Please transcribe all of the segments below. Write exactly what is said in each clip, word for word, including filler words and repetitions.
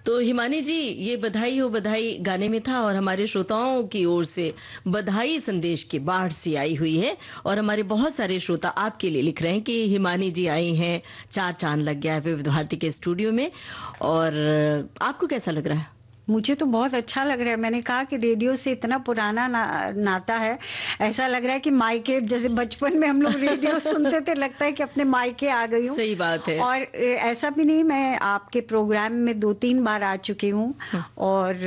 तो हिमानी जी, ये बधाई हो बधाई गाने में था और हमारे श्रोताओं की ओर से बधाई संदेश की बाढ़ सी आई हुई है और हमारे बहुत सारे श्रोता आपके लिए लिख रहे हैं कि हिमानी जी आई हैं, चार चांद लग गया है विविध भारती के स्टूडियो में। और आपको कैसा लग रहा है? मुझे तो बहुत अच्छा लग रहा है। मैंने कहा कि रेडियो से इतना पुराना ना, नाता है। ऐसा लग रहा है कि मायके, जैसे बचपन में हम लोग रेडियो सुनते थे, लगता है कि अपने मायके आ गई हूँ। सही बात है। और ऐसा भी नहीं, मैं आपके प्रोग्राम में दो तीन बार आ चुकी हूँ और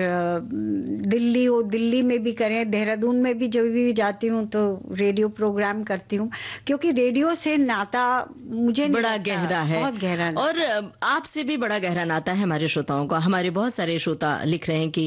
दिल्ली हो दिल्ली में भी करें, देहरादून में भी जब भी जाती हूँ तो रेडियो प्रोग्राम करती हूँ, क्योंकि रेडियो से नाता मुझे बड़ा गहरा है, बहुत गहरा। और आपसे भी बड़ा गहरा नाता है हमारे श्रोताओं का। हमारे बहुत सारे श्रोता लिख रहे हैं कि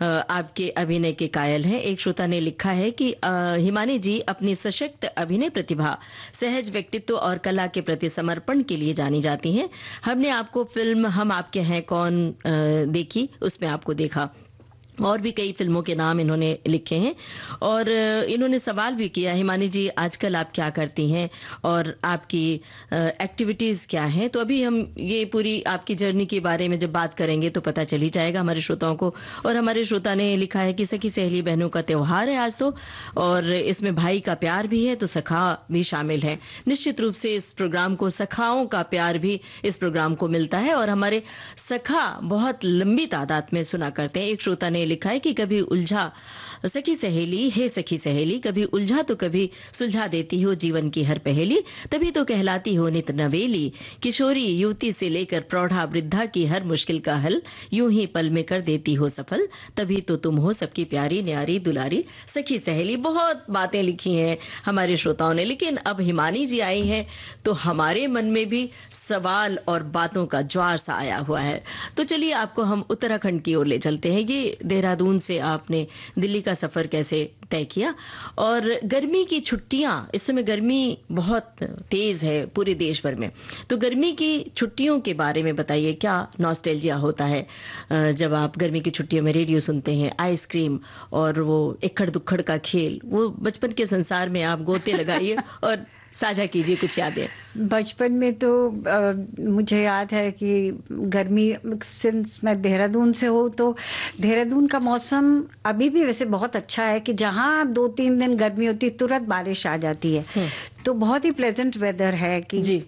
आपके अभिनय के कायल हैं। एक श्रोता ने लिखा है कि हिमानी जी अपनी सशक्त अभिनय प्रतिभा, सहज व्यक्तित्व और कला के प्रति समर्पण के लिए जानी जाती हैं। हमने आपको फिल्म हम आपके हैं कौन देखी, उसमें आपको देखा। और भी कई फिल्मों के नाम इन्होंने लिखे हैं और इन्होंने सवाल भी किया, हिमानी जी आजकल आप क्या करती हैं और आपकी एक्टिविटीज क्या हैं। तो अभी हम ये पूरी आपकी जर्नी के बारे में जब बात करेंगे तो पता चल ही जाएगा हमारे श्रोताओं को। और हमारे श्रोता ने लिखा है कि सखी सहेली बहनों का त्योहार है आज तो, और इसमें भाई का प्यार भी है तो सखा भी शामिल है। निश्चित रूप से इस प्रोग्राम को सखाओं का प्यार भी इस प्रोग्राम को मिलता है और हमारे सखा बहुत लंबी तादाद में सुना करते हैं। एक श्रोता ने लिखा है कि कभी उलझा सखी सहेली, हे सखी सहेली, कभी उलझा तो कभी सुलझा देती हो जीवन की हर पहेली, तभी तो कहलाती हो नित नवेली। किशोरी युवती से लेकर प्रौढ़ा वृद्धा की हर मुश्किल का हल यूं ही पल में कर देती हो सफल, तभी तो तुम हो सबकी प्यारी न्यारी दुलारी सखी सहेली। बहुत बातें लिखी हैं हमारे श्रोताओं ने, लेकिन अब हिमानी जी आई हैं तो हमारे मन में भी सवाल और बातों का ज्वार सा आया हुआ है। तो चलिए आपको हम उत्तराखंड की ओर ले चलते हैं। ये देहरादून से आपने दिल्ली का सफर कैसे तय किया, और गर्मी की छुट्टियां, इस समय गर्मी बहुत तेज है पूरे देश भर में, तो गर्मी की छुट्टियों के बारे में बताइए। क्या नॉस्टैल्जिया होता है जब आप गर्मी की छुट्टियों में रेडियो सुनते हैं, आइसक्रीम और वो इक्खड़ दुक्खड़ का खेल, वो बचपन के संसार में आप गोते लगाइए और साझा कीजिए कुछ यादें। बचपन में तो आ, मुझे याद है कि गर्मी, सिंस मैं देहरादून से हूँ तो देहरादून का मौसम अभी भी वैसे बहुत अच्छा है कि जहाँ दो तीन दिन गर्मी होती तुरंत बारिश आ जाती है, तो बहुत ही प्लेजेंट वेदर है कि जी।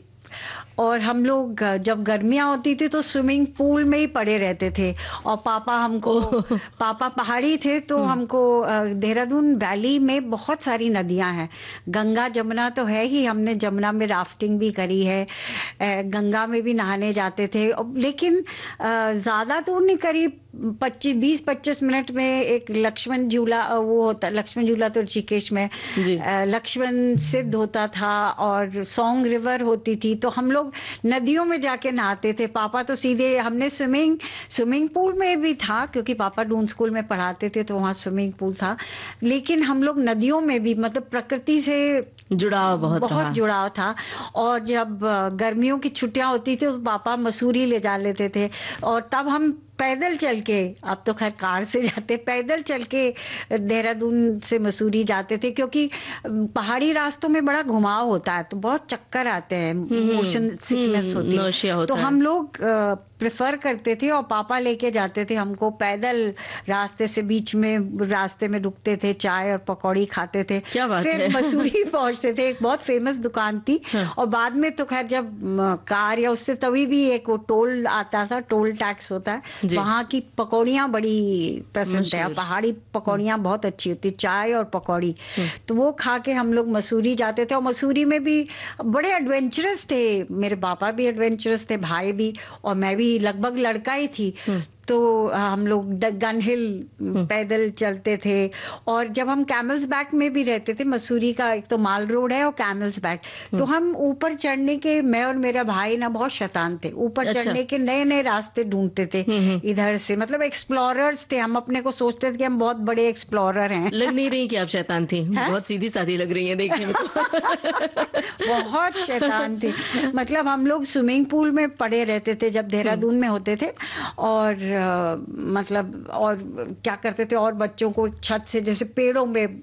और हम लोग जब गर्मियां होती थी तो स्विमिंग पूल में ही पड़े रहते थे, और पापा हमको पापा पहाड़ी थे तो हमको देहरादून वैली में बहुत सारी नदियां हैं, गंगा जमुना तो है ही, हमने जमुना में राफ्टिंग भी करी है, गंगा में भी नहाने जाते थे, लेकिन ज्यादा दूर नहीं, करीब पच्चीस बीस पच्चीस मिनट में एक लक्ष्मण झूला, वो होता लक्ष्मण झूला तो ऋषिकेश में लक्ष्मण सिद्ध होता था, और सॉन्ग रिवर होती थी, तो हम लोग नदियों में जाके नहाते थे। पापा तो सीधे, हमने स्विमिंग स्विमिंग पूल में भी था क्योंकि पापा डून स्कूल में पढ़ाते थे तो वहाँ स्विमिंग पूल था, लेकिन हम लोग नदियों में भी, मतलब प्रकृति से जुड़ाव बहुत बहुत जुड़ाव था। और जब गर्मियों की छुट्टियां होती थी तो पापा मसूरी ले जा लेते थे, और तब हम पैदल चल के, अब तो खैर कार से जाते, पैदल चल के देहरादून से मसूरी जाते थे, क्योंकि पहाड़ी रास्तों में बड़ा घुमाव होता है तो बहुत चक्कर आते हैं, मोशन सिकनेस होती है, तो हम लोग प्रेफर करते थे और पापा लेके जाते थे हमको पैदल रास्ते से, बीच में रास्ते में रुकते थे, चाय और पकौड़ी खाते थे, क्या बात फिर है? मसूरी पहुंचते थे। एक बहुत फेमस दुकान थी, और बाद में तो खैर जब कार या उससे तभी भी एक वो टोल आता था, टोल टैक्स होता है, वहाँ की पकौड़ियाँ बड़ी पसंद है, पहाड़ी पकौड़ियाँ बहुत अच्छी होती, चाय और पकौड़ी, तो वो खा के हम लोग मसूरी जाते थे। और मसूरी में भी बड़े एडवेंचरस थे, मेरे पापा भी एडवेंचरस थे, भाई भी, और मैं भी लगभग लड़का ही थी, तो हम लोग गन हिल पैदल चलते थे। और जब हम कैमल्स बैक में भी रहते थे, मसूरी का एक तो माल रोड है और कैमल्स बैक, तो हम ऊपर चढ़ने के, मैं और मेरा भाई ना बहुत शैतान थे, ऊपर अच्छा। चढ़ने के नए नए रास्ते ढूंढते थे इधर से, मतलब एक्सप्लोरर्स थे हम, अपने को सोचते थे कि हम बहुत बड़े एक्सप्लोरर हैं। लग नहीं रही कि आप शैतान थी, बहुत सीधी सादी लग रही है देखने में तो। बहुत शैतान थे, मतलब हम लोग स्विमिंग पूल में पड़े रहते थे जब देहरादून में होते थे, और आ, मतलब और क्या करते थे, और बच्चों को छत से, जैसे पेड़ों में,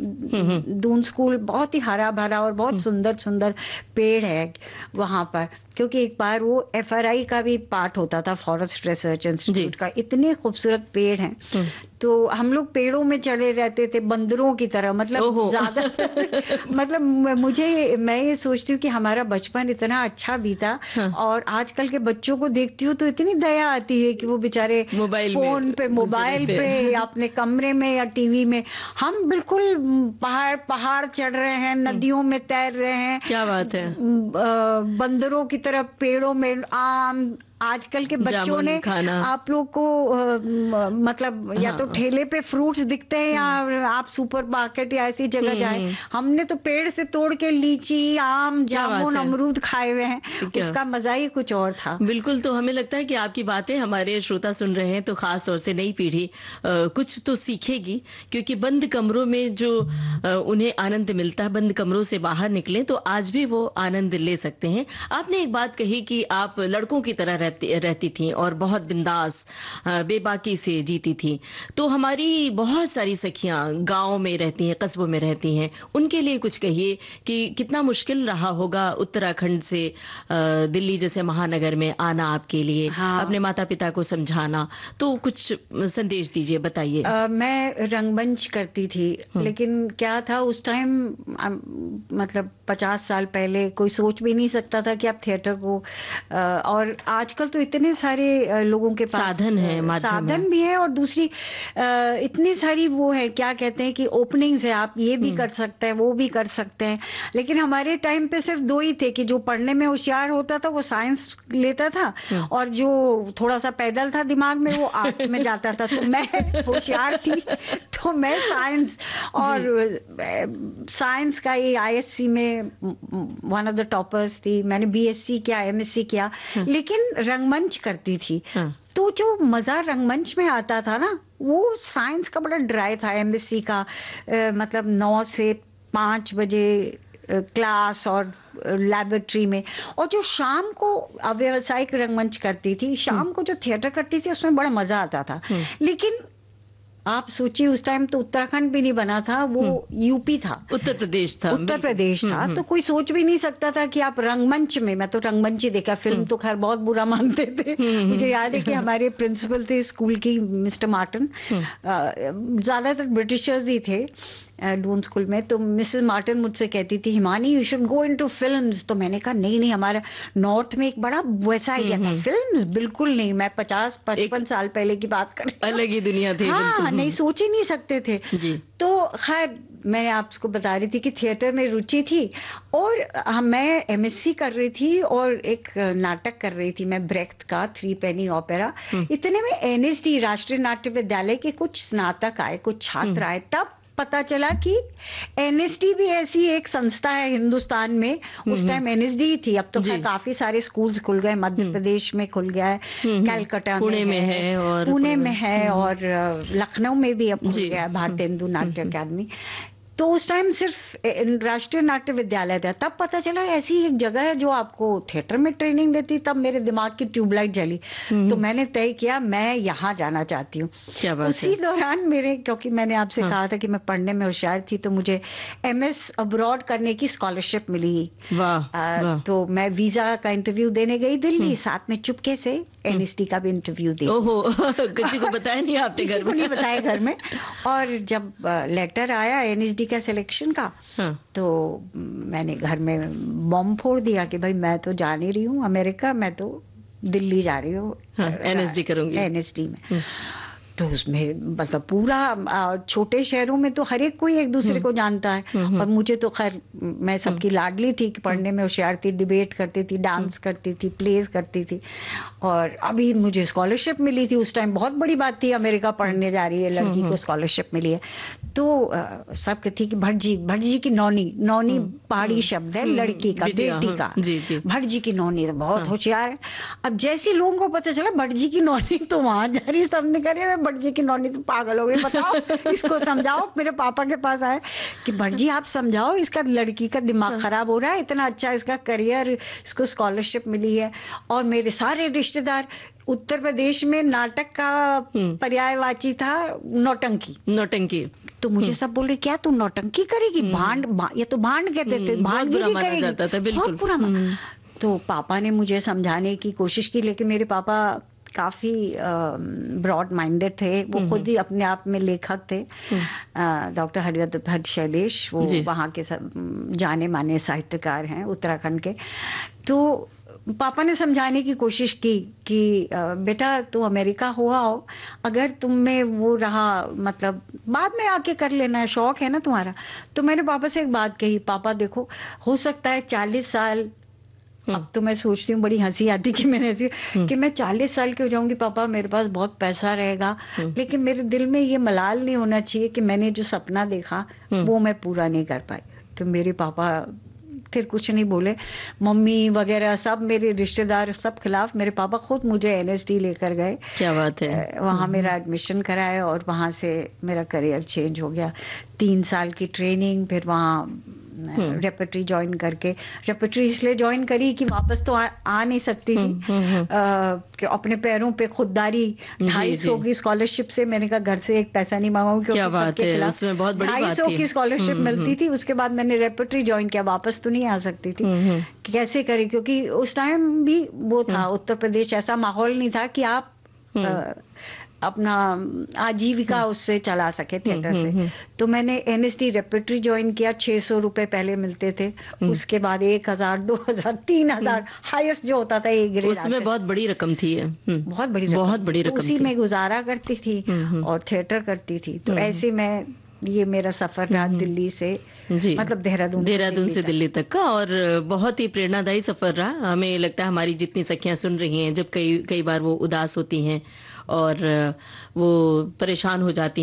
दून स्कूल बहुत ही हरा भरा और बहुत सुंदर सुंदर पेड़ है वहां पर, क्योंकि एक बार वो एफ आर आई का भी पार्ट होता था, फॉरेस्ट रिसर्च इंस्टीट्यूट का। इतने खूबसूरत पेड़ हैं, तो हम लोग पेड़ों में चढ़े रहते थे बंदरों की तरह, मतलब ज्यादा मतलब मुझे, मैं ये सोचती हूँ कि हमारा बचपन इतना अच्छा बीता। हाँ। और आजकल के बच्चों को देखती हूँ तो इतनी दया आती है कि वो बेचारे फोन पे, मोबाइल पे या अपने कमरे में या टीवी में। हम बिल्कुल पहाड़ पहाड़ चढ़ रहे हैं, नदियों में तैर रहे हैं। क्या बात है। बंदरों की तरह पेड़ों में, आम, आजकल के बच्चों ने आप लोग को आ, मतलब हाँ। या तो ठेले पे फ्रूट्स दिखते हैं या आप सुपर मार्केट या ऐसी जगह जाए, हमने तो पेड़ से तोड़ के लीची, आम, जामुन, अमरूद खाए हुए हैं। उसका मजा ही कुछ और था। बिल्कुल। तो हमें लगता है कि आपकी बातें हमारे श्रोता सुन रहे हैं तो खास तौर से नई पीढ़ी कुछ तो सीखेगी, क्योंकि बंद कमरों में जो आ, उन्हें आनंद मिलता है, बंद कमरों से बाहर निकले तो आज भी वो आनंद ले सकते हैं। आपने एक बात कही कि आप लड़कों की तरह रहती रहती थी और बहुत बिंदास बेबाकी से जीती थी। तो हमारी बहुत सारी सखियां गांव में रहती हैं, कस्बों में रहती हैं, उनके लिए कुछ कहिए कि कितना मुश्किल रहा होगा उत्तराखंड से दिल्ली जैसे महानगर में आना आपके लिए। हाँ। अपने माता पिता को समझाना, तो कुछ संदेश दीजिए, बताइए। मैं रंगमंच करती थी, लेकिन क्या था उस टाइम, मतलब पचास साल पहले कोई सोच भी नहीं सकता था कि आप थिएटर को, और आजकल तो इतने सारे लोगों के पास साधन है, साधन भी है, और दूसरी इतनी सारी वो है, क्या कहते हैं कि ओपनिंग्स है, आप ये भी कर सकते हैं, वो भी कर सकते हैं। लेकिन हमारे टाइम पे सिर्फ दो ही थे कि जो पढ़ने में होशियार होता था वो साइंस लेता था, और जो थोड़ा सा पैदल था दिमाग में वो आर्ट्स में जाता था। तो मैं होशियार थी तो मैं साइंस, और साइंस का ही आई एस सी में वन ऑफ द टॉपर्स थी। मैंने बी एस सी किया, एम एस सी किया, लेकिन रंगमंच करती थी। हाँ। तो जो मजा रंगमंच में आता था ना, वो साइंस का बड़ा ड्राई था। एम एस सी का आ, मतलब नौ से पांच बजे क्लास और लैबोरेटरी में, और जो शाम को व्यावसायिक रंगमंच करती थी, शाम को जो थिएटर करती थी, उसमें बड़ा मजा आता था। लेकिन आप सोचिए उस टाइम तो उत्तराखंड भी नहीं बना था, वो यूपी था, उत्तर प्रदेश था, उत्तर प्रदेश था। तो कोई सोच भी नहीं सकता था कि आप रंगमंच में, मैं तो रंगमंच ही देखा, फिल्म तो खैर बहुत बुरा मानते थे। मुझे याद है कि हमारे प्रिंसिपल थे स्कूल की, मिस्टर मार्टिन, ज्यादातर ब्रिटिशर्स ही थे डून स्कूल में। तो मिसेस मार्टिन मुझसे कहती थी, Himani you should go into films. तो मैंने कहा नहीं नहीं, हमारा नॉर्थ में एक बड़ा वैसा आइडिया था, फिल्म्स बिल्कुल नहीं। मैं पचास पचपन साल पहले की बात कर, अलग ही दुनिया थी। हाँ, नहीं सोच ही नहीं सकते थे जी। तो खैर मैं आपको बता रही थी कि थिएटर में रुचि थी, और मैं एम एस सी कर रही थी और एक नाटक कर रही थी मैं, ब्रेख्त का थ्री पेनी ओपेरा। इतने में एन एस डी, राष्ट्रीय नाट्य विद्यालय के कुछ स्नातक आए, कुछ छात्र आए। तब पता चला कि एन एस डी भी ऐसी एक संस्था है हिंदुस्तान में। उस टाइम एन एस डी थी, अब तो काफी सारे स्कूल्स खुल गए, मध्य प्रदेश में खुल गया है, कलकत्ता पुणे में है, और पुणे में है, और लखनऊ में भी अब खुल गया है भारतीय हिंदू नाट्य अकादमी। तो उस टाइम सिर्फ राष्ट्रीय नाट्य विद्यालय था। तब पता चला ऐसी एक जगह है जो आपको थिएटर में ट्रेनिंग देती। तब मेरे दिमाग की ट्यूबलाइट जली, तो मैंने तय किया मैं यहाँ जाना चाहती हूँ। उसी दौरान मेरे, क्योंकि मैंने आपसे हाँ। कहा था कि मैं पढ़ने में होशियार थी, तो मुझे एम एस अब्रॉड करने की स्कॉलरशिप मिली। वाह, आ, वाह। तो मैं वीजा का इंटरव्यू देने गई दिल्ली, साथ में चुपके से एन एस डी का भी इंटरव्यू दी। ओहो, किसी को बताया नहीं आपने घर में? नहीं बताया घर में। और जब लेटर आया एन एस डी का सिलेक्शन का, हाँ। तो मैंने घर में बॉम्ब फोड़ दिया कि भाई मैं तो जा नहीं रही हूँ अमेरिका, मैं तो दिल्ली जा रही हूँ, हाँ, एन एस डी करूंगी, एन एस डी में। तो उसमें मतलब पूरा छोटे शहरों में तो हर एक कोई एक दूसरे को जानता है, और मुझे तो खैर मैं सबकी लाडली थी कि पढ़ने में होशियार थी, डिबेट करती थी, डांस करती थी, प्लेज करती थी, और अभी मुझे स्कॉलरशिप मिली थी। उस टाइम बहुत बड़ी बात थी, अमेरिका पढ़ने जा रही है लड़की को स्कॉलरशिप मिली है। तो सब कहती कि भटजी, भटजी की नौनी, नौनी पहाड़ी शब्द है लड़की का, बेटी का, भटजी की नौनी बहुत होशियार है। अब जैसे लोगों को पता चला भटजी की नौनी, तो वहां जा रही, सबने कहा भटजी की नौनी तो पागल हो गई, बताओ इसको समझाओ। मेरे पापा के पास आए कि भटजी आप समझाओ, इसका लड़की का दिमाग खराब हो रहा है, इतना अच्छा इसका करियर, इसको स्कॉलरशिप मिली है। और मेरे सारे रिश्तेदार, उत्तर प्रदेश में नाटक का पर्यायवाची था नौटंकी, नौटंकी। तो मुझे सब बोल रहे क्या तू नौटंकी करेगी, भांड, ये तो भांड कहते थे, भांडगिरी करेगी, बहुत बुरा माना जाता था, बिल्कुल बहुत बुरा। तो पापा ने मुझे समझाने की कोशिश की, लेकिन मेरे पापा काफी ब्रॉड माइंडेड थे। वो खुद ही अपने आप में लेखक थे, डॉक्टर हरिदत्त भट्ट शैलेश, वो वहाँ के सब जाने माने साहित्यकार हैं उत्तराखंड के। तो पापा ने समझाने की कोशिश की कि बेटा तुम अमेरिका हो आओ, अगर तुम में वो रहा, मतलब बाद में आके कर लेना है, शौक है ना तुम्हारा। तो मैंने पापा से एक बात कही, पापा देखो हो सकता है चालीस साल, अब तो मैं सोचती हूँ, बड़ी हंसी आती कि मैंने ऐसी कि मैं चालीस साल की हो जाऊंगी पापा, मेरे पास बहुत पैसा रहेगा, लेकिन मेरे दिल में ये मलाल नहीं होना चाहिए कि मैंने जो सपना देखा वो मैं पूरा नहीं कर पाई। तो मेरे पापा फिर कुछ नहीं बोले, मम्मी वगैरह सब मेरे रिश्तेदार सब खिलाफ, मेरे पापा खुद मुझे एनएसडी लेकर गए। क्या बात है। वहां मेरा एडमिशन कराया और वहां से मेरा करियर चेंज हो गया। तीन साल की ट्रेनिंग, फिर वहां रेपर्टरी ज्वाइन करके, रेपर्टरी इसलिए ज्वाइन करी कि वापस तो आ, आ नहीं सकती थी, आ, कि अपने पैरों पे खुददारी, ढाई सौ की स्कॉलरशिप से, मैंने कहा घर से एक पैसा नहीं मांगा क्योंकि सबके खिलाफ ढाई सौ की स्कॉलरशिप मिलती थी। उसके बाद मैंने रेपर्टरी ज्वाइन किया, वापस तो नहीं आ सकती थी, कैसे करें, क्योंकि उस टाइम भी वो था उत्तर प्रदेश, ऐसा माहौल नहीं था कि आप आ, अपना आजीविका उससे चला सके थिएटर से। तो मैंने एनएसडी रेपर्टरी ज्वाइन किया, छह सौ रुपए पहले मिलते थे, उसके बाद एक हजार, दो हजार, तीन हजार हाईएस्ट जो होता था एक ग्रेड, उसमें बहुत बड़ी रकम थी, बहुत बड़ी रकम, बहुत बड़ी रकम, उसी में गुजारा करती थी और थिएटर करती थी। तो ऐसे में ये मेरा सफर रहा दिल्ली से, जी, मतलब देहरादून देहरादून से दिल्ली तक का, और बहुत ही प्रेरणादायी सफर रहा। हमें लगता है हमारी जितनी सखियां सुन रही हैं, जब कई कई बार वो उदास होती हैं और वो परेशान हो जाती